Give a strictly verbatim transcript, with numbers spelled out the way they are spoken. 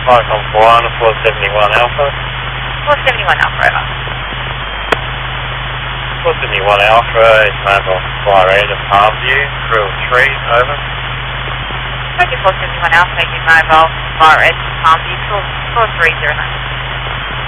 Falcon four on four seventy-one Alpha. four seventy-one Alpha, over. four seventy-one Alpha is mobile fire rate of Palmview, crew of three, over. Roger four seventy-one Alpha, making mobile, fire red, Palmview, four three zero nine.